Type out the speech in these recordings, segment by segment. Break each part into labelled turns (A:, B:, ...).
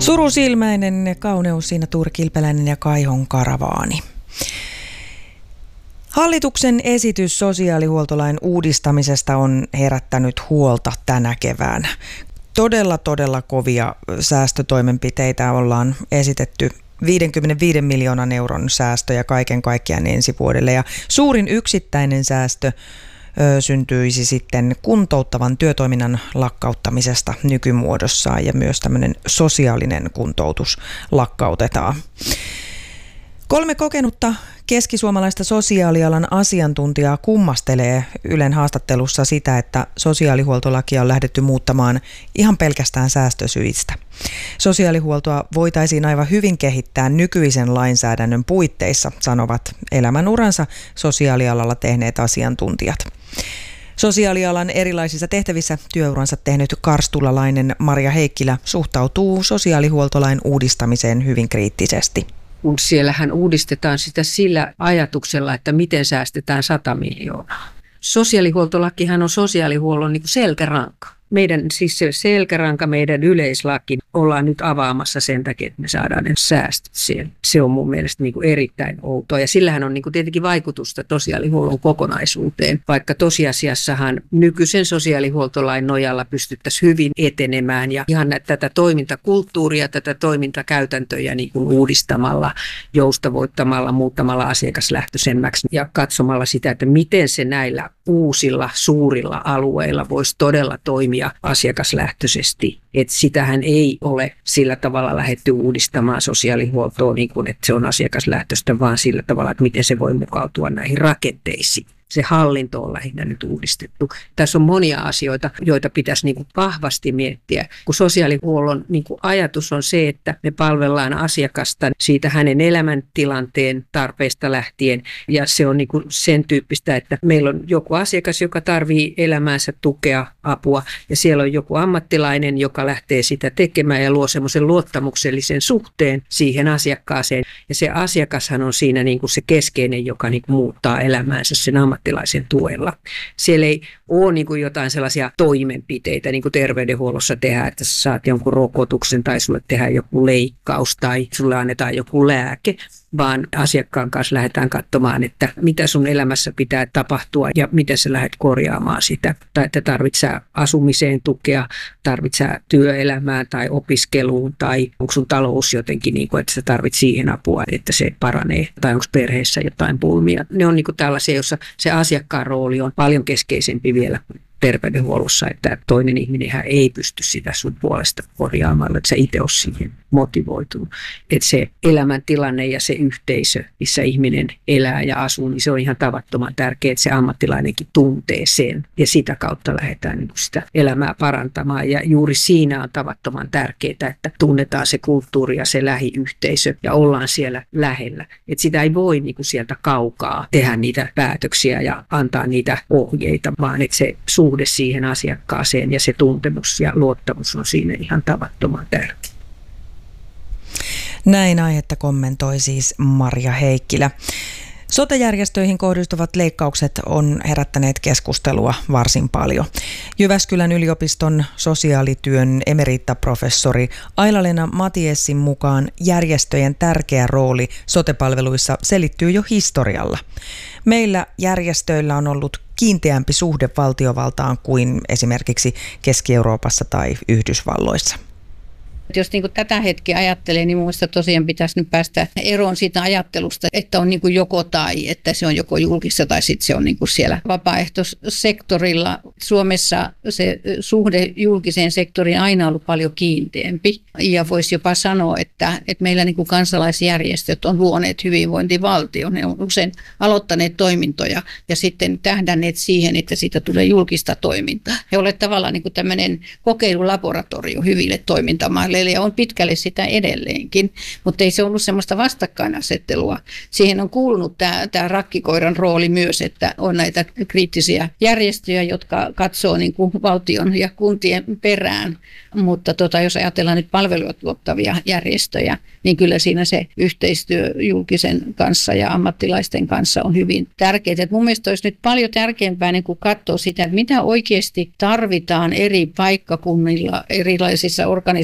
A: Surusilmäinen kauneus siinä Tuuri Kilpeläinen ja Kaihon karavaani. Hallituksen esitys sosiaalihuoltolain uudistamisesta on herättänyt huolta tänä keväänä. Todella kovia säästötoimenpiteitä ollaan esitetty. 55 miljoonan euron säästöjä kaiken kaikkiaan ensi vuodelle, ja suurin yksittäinen säästö syntyisi sitten kuntouttavan työtoiminnan lakkauttamisesta nykymuodossaan, ja myös tämmöinen sosiaalinen kuntoutus lakkautetaan. 3 kokenutta keskisuomalaista sosiaalialan asiantuntijaa kummastelee Ylen haastattelussa sitä, että sosiaalihuoltolakia on lähdetty muuttamaan ihan pelkästään säästösyistä. Sosiaalihuoltoa voitaisiin aivan hyvin kehittää nykyisen lainsäädännön puitteissa, sanovat elämänuransa sosiaalialalla tehneet asiantuntijat. Sosiaalialan erilaisissa tehtävissä työuransa tehnyt karstulalainen Marja Heikkilä suhtautuu sosiaalihuoltolain uudistamiseen hyvin kriittisesti.
B: Kun siellähän uudistetaan sitä sillä ajatuksella, että miten säästetään 100 miljoonaa. Sosiaalihuoltolakihan on sosiaalihuollon niin kuin selkäranka. Meidän siis se selkäranka, meidän yleislaki ollaan nyt avaamassa sen takia, että me saadaan ne säästöt siellä. Se on mun mielestä niin kuin erittäin outoa, ja sillähän on niin kuin tietenkin vaikutusta sosiaalihuollon kokonaisuuteen, vaikka tosiasiassahan nykyisen sosiaalihuoltolain nojalla pystyttäisiin hyvin etenemään ja ihan tätä toimintakulttuuria, tätä toimintakäytäntöjä niin kuin uudistamalla, joustavoittamalla, muuttamalla asiakaslähtöisemmäksi ja katsomalla sitä, että miten se näillä uusilla suurilla alueilla voisi todella toimia asiakaslähtöisesti. Että sitähän ei ole sillä tavalla lähdetty uudistamaan sosiaalihuoltoa niin kuin, että se on asiakaslähtöistä, vaan sillä tavalla, että miten se voi mukautua näihin rakenteisiin. Se hallinto on lähinnä nyt uudistettu. Tässä on monia asioita, joita pitäisi niin kuin vahvasti miettiä, kun sosiaalihuollon niin kuin ajatus on se, että me palvellaan asiakasta siitä hänen elämäntilanteen tarpeesta lähtien, ja se on niin kuin sen tyyppistä, että meillä on joku asiakas, joka tarvitsee elämäänsä tukea, apua, ja siellä on joku ammattilainen, joka lähtee sitä tekemään ja luo semmoisen luottamuksellisen suhteen siihen asiakkaaseen, ja se asiakashan on siinä niin kuin se keskeinen, joka niin kuin muuttaa elämäänsä sen ammattilaisen tuella. Siellä ei ole niin kuin jotain sellaisia toimenpiteitä, niin kuin terveydenhuollossa tehdään, että sä saat jonkun rokotuksen tai sulle tehdään joku leikkaus tai sulle annetaan joku lääke, vaan asiakkaan kanssa lähdetään katsomaan, että mitä sun elämässä pitää tapahtua ja miten sä lähdet korjaamaan sitä. Tai että tarvitsee asumiseen tukea, tarvitsee työelämään tai opiskeluun, tai onko sun talous jotenkin, niin kuin, että sä tarvitset siihen apua, että se paranee, tai onko perheessä jotain pulmia. Ne on niin kuin tällaisia, jossa se asiakkaan rooli on paljon keskeisempi vielä terveydenhuollossa, että toinen ihminenhän ei pysty sitä sun puolesta korjaamaan, että sä itse oot siihen motivoitunut. Että se elämäntilanne ja se yhteisö, missä ihminen elää ja asuu, niin se on ihan tavattoman tärkeää, että se ammattilainenkin tuntee sen. Ja sitä kautta lähdetään niin sitä elämää parantamaan. Ja juuri siinä on tavattoman tärkeää, että tunnetaan se kulttuuri ja se lähiyhteisö ja ollaan siellä lähellä. Että sitä ei voi niin kuin sieltä kaukaa tehdä niitä päätöksiä ja antaa niitä ohjeita, vaan että se suhde siihen asiakkaaseen ja se tuntemus ja luottamus on siinä ihan tavattoman tärkeä.
A: Näin aihetta kommentoi siis Marja Heikkilä. Sote-järjestöihin kohdistuvat leikkaukset on herättäneet keskustelua varsin paljon. Jyväskylän yliopiston sosiaalityön emeritaprofessori Aila-Leena Matiessin mukaan järjestöjen tärkeä rooli sote-palveluissa selittyy jo historialla. Meillä järjestöillä on ollut kiinteämpi suhde valtiovaltaan kuin esimerkiksi Keski-Euroopassa tai Yhdysvalloissa.
C: Jos niin kuin tätä hetkeä ajattelee, niin minusta tosiaan pitäisi nyt päästä eroon siitä ajattelusta, että on niin kuin joko tai, että se on joko julkista tai sitten se on niin kuin siellä vapaaehtoissektorilla. Suomessa se suhde julkiseen sektoriin aina ollut paljon kiinteämpi, ja voisi jopa sanoa, että meillä niin kuin kansalaisjärjestöt on luoneet hyvinvointivaltion. Ne on usein aloittaneet toimintoja ja sitten tähdänneet siihen, että siitä tulee julkista toimintaa. He ovat tavallaan niin kuin tämmöinen kokeilulaboratorio hyville toimintamaille. Ja on pitkälle sitä edelleenkin, mutta ei se ollut semmoista vastakkainasettelua. Siihen on kuulunut tämä rakkikoiran rooli myös, että on näitä kriittisiä järjestöjä, jotka katsoo niin kuin valtion ja kuntien perään. Mutta jos ajatellaan nyt palveluja tuottavia järjestöjä, niin kyllä siinä se yhteistyö julkisen kanssa ja ammattilaisten kanssa on hyvin tärkeää. Et mun mielestä olisi nyt paljon tärkeämpää niin kuin katsoa sitä, että mitä oikeasti tarvitaan eri paikkakunnilla, erilaisissa organisaatiomuodoissa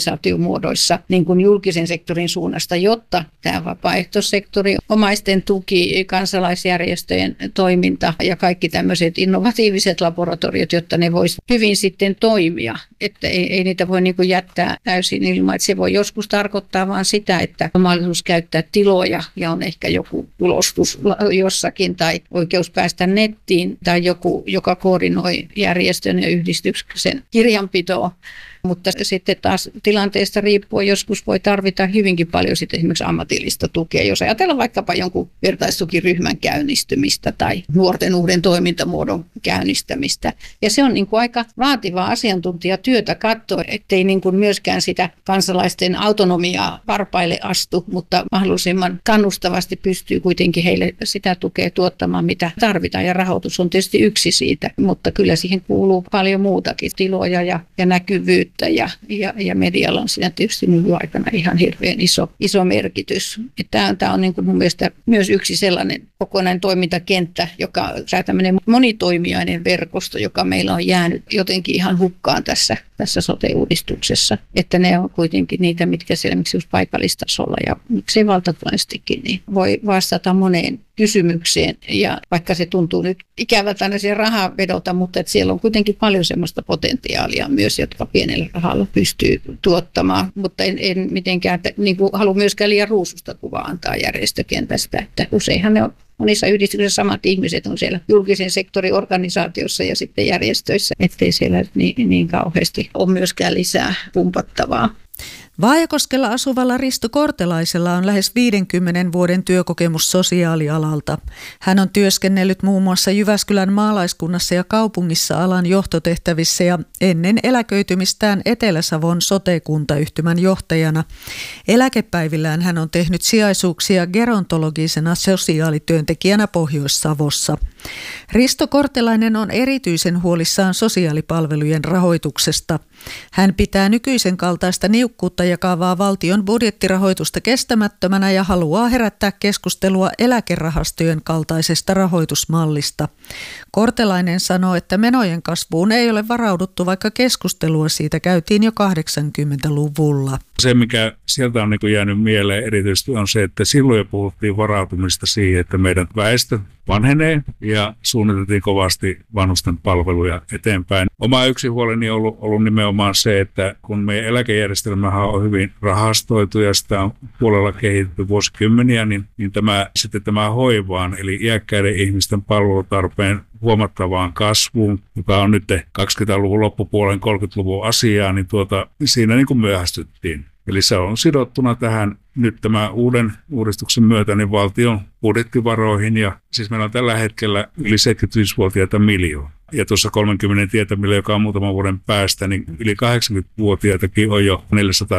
C: muodoissa niin kuin julkisen sektorin suunnasta, jotta tämä vapaaehtoissektori, omaisten tuki, kansalaisjärjestöjen toiminta ja kaikki tämmöiset innovatiiviset laboratoriot, jotta ne voisivat hyvin sitten toimia. Että ei niitä voi niin kuin jättää täysin ilman, että se voi joskus tarkoittaa vain sitä, että on mahdollisuus käyttää tiloja ja on ehkä joku tulostus jossakin tai oikeus päästä nettiin tai joku, joka koordinoi järjestön ja yhdistyksen kirjanpitoa. Mutta sitten taas tilanteesta riippuen joskus voi tarvita hyvinkin paljon sitten esimerkiksi ammatillista tukea, jos ajatellaan vaikkapa jonkun vertaistukiryhmän käynnistymistä tai nuorten uuden toimintamuodon käynnistämistä. Ja se on niin kuin aika vaativaa asiantuntijatyötä katsoa, ettei niin kuin myöskään sitä kansalaisten autonomiaa varpaille astu, mutta mahdollisimman kannustavasti pystyy kuitenkin heille sitä tukea tuottamaan, mitä tarvitaan. Ja rahoitus on tietysti yksi siitä, mutta kyllä siihen kuuluu paljon muutakin, tiloja ja näkyvyyttä. Ja medialla on siinä tietysti nykyaikana ihan hirveän iso merkitys. Tämä on niin kuin mun mielestä myös yksi sellainen kokonainen toimintakenttä, joka on tämmöinen monitoimijainen verkosto, joka meillä on jäänyt jotenkin ihan hukkaan tässä sote-uudistuksessa. Että ne on kuitenkin niitä, mitkä siellä just paikallistasolla ja miksei valtakunnallisestikin, niin voi vastata moneen kysymykseen. Ja vaikka se tuntuu nyt ikävältä aina siihen rahaa vedota, mutta että siellä on kuitenkin paljon semmoista potentiaalia myös, jotka pienellä rahalla pystyy tuottamaan. Mutta en mitenkään niin kuin halua myöskään liian ruususta kuvaa antaa järjestökentästä, että useinhan ne on monissa yhdistyksissä samat ihmiset on siellä julkisen sektorin organisaatiossa ja sitten järjestöissä, ettei siellä niin kauheasti ole myöskään lisää pumpattavaa.
D: Vaajakoskella asuvalla Risto Kortelaisella on lähes 50 vuoden työkokemus sosiaalialalta. Hän on työskennellyt muun muassa Jyväskylän maalaiskunnassa ja kaupungissa alan johtotehtävissä ja ennen eläköitymistään Etelä-Savon sote-kuntayhtymän johtajana. Eläkepäivillään hän on tehnyt sijaisuuksia gerontologisena sosiaalityöntekijänä Pohjois-Savossa. Risto Kortelainen on erityisen huolissaan sosiaalipalvelujen rahoituksesta. Hän pitää nykyisen kaltaista niukkuutta jakavaa valtion budjettirahoitusta kestämättömänä ja haluaa herättää keskustelua eläkerahastojen kaltaisesta rahoitusmallista. Kortelainen sanoo, että menojen kasvuun ei ole varauduttu, vaikka keskustelua siitä käytiin jo 80-luvulla.
E: Se, mikä sieltä on jäänyt mieleen erityisesti, on se, että silloin jo puhuttiin varautumista siihen, että meidän väestö vanhenee ja suunniteltiin kovasti vanhusten palveluja eteenpäin. Oma yksi huoleni on ollut nimenomaan se, että kun meidän eläkejärjestelmähän on hyvin rahastoitu ja sitä on puolella kehitetty vuosikymmeniä, niin tämä hoivaan eli iäkkäiden ihmisten palvelutarpeen huomattavaan kasvuun, joka on nyt 20-luvun loppupuolen 30-luvun asiaa, niin siinä myöhästyttiin. Eli se on sidottuna tähän nyt tämän uuden uudistuksen myötä niin valtion budjettivaroihin ja siis meillä on tällä hetkellä yli 75-vuotiaita miljoona. Ja tuossa 30 tietämillä, joka on muutaman vuoden päästä, niin yli 80-vuotiaitakin on jo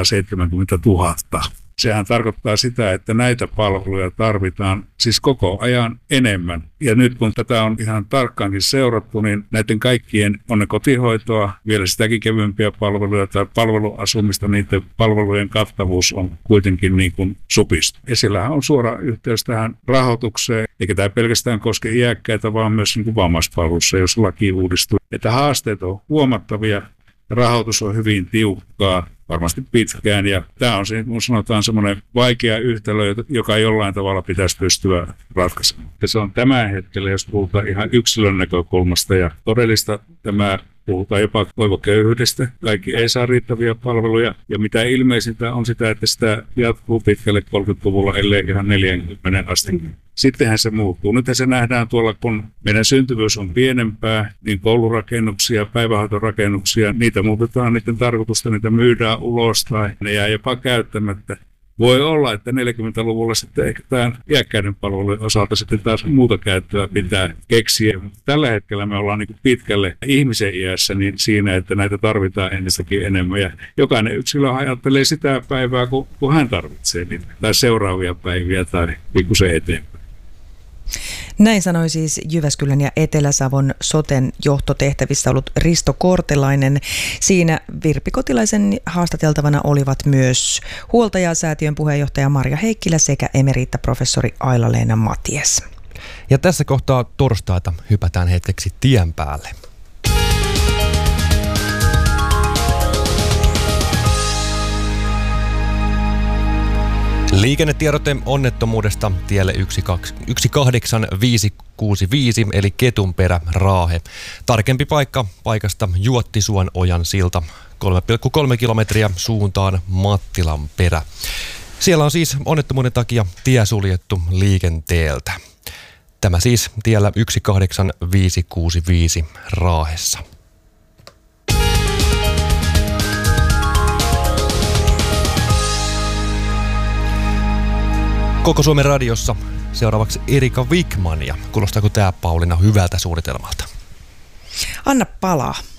E: 470 000. Sehän tarkoittaa sitä, että näitä palveluja tarvitaan siis koko ajan enemmän. Ja nyt kun tätä on ihan tarkkaankin seurattu, niin näiden kaikkien on ne kotihoitoa, vielä sitäkin kevyempiä palveluja tai palveluasumista, niiden palvelujen kattavuus on kuitenkin supistu. Ja sillähän on suora yhteys tähän rahoitukseen, eikä tämä pelkästään koske iäkkäitä, vaan myös vammaispalvelussa, jos laki uudistuu. Että haasteet on huomattavia, rahoitus on hyvin tiukkaa. Varmasti pitkään, ja tämä on kun sanotaan semmoinen vaikea yhtälö, joka jollain tavalla pitäisi pystyä ratkaisemaan. Ja se on tämän hetkellä, jos puhutaan ihan yksilön näkökulmasta ja todellista puhutaan jopa toivoköyhyydestä. Kaikki ei saa riittäviä palveluja, ja mitä ilmeisintä on sitä, että sitä jatkuu pitkälle 30-luvulla, ellei ihan 40 asti. Sittenhän se muuttuu. Nyt se nähdään tuolla, kun meidän syntyvyys on pienempää, niin koulurakennuksia, päivähoitorakennuksia, niitä muutetaan, niiden tarkoitusta, niitä myydään ulos tai ne jää jopa käyttämättä. Voi olla, että 40-luvulla sitten ehkä tämän iäkkäiden palvelujen osalta sitten taas muuta käyttöä pitää keksiä. Tällä hetkellä me ollaan pitkälle ihmisen iässä niin siinä, että näitä tarvitaan entistäkin enemmän. Ja jokainen yksilö ajattelee sitä päivää, kun hän tarvitsee niitä, tai seuraavia päiviä tai pikkusen eteenpäin.
A: Näin sanoi siis Jyväskylän ja Etelä-Savon soten johtotehtävissä ollut Risto Kortelainen. Siinä Virpi Kotilaisen haastateltavana olivat myös Huoltajasäätiön puheenjohtaja Marja Heikkilä sekä emeriittaprofessori Aila-Leena Matias.
F: Ja tässä kohtaa torstaita hypätään hetkeksi tien päälle. Liikennetiedote onnettomuudesta tielle 18565 eli Ketunperä, Raahe. Tarkempi paikka paikasta Juottisuon ojan silta 3,3 kilometriä suuntaan Mattilanperä. Siellä on siis onnettomuuden takia tie suljettu liikenteeltä. Tämä siis tiellä 18565 Raahessa. Koko Suomen radiossa seuraavaksi Erika Wikman, ja kuulostaako tämä, Pauliina, hyvältä suunnitelmalta?
A: Anna palaa.